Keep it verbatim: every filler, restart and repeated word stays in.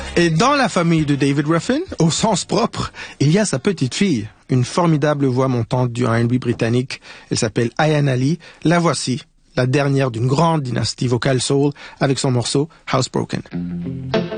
Et dans la famille de David Ruffin, au sens propre, il y a sa petite fille, une formidable voix montante du R and B britannique. Elle s'appelle Ayaan Ali. La voici, la dernière d'une grande dynastie vocale soul, avec son morceau Housebroken.